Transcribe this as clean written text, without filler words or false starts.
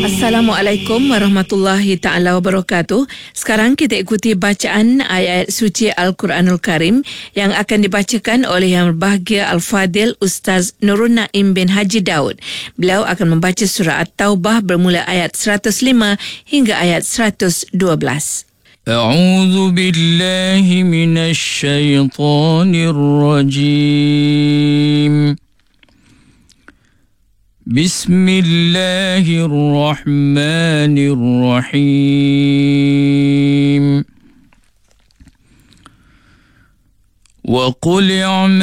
Assalamualaikum warahmatullahi ta'ala wabarakatuh. Sekarang kita ikuti bacaan ayat suci Al-Quranul Karim yang akan dibacakan oleh Yang Berbahagia Al-Fadil Ustaz Nurul Naim bin Haji Daud. Beliau akan membaca surah At-Taubah bermula ayat 105 hingga ayat 112. A'udzu billahi minasy syaithanir rajim. Bismillahirrahmanirrahim. Wa qul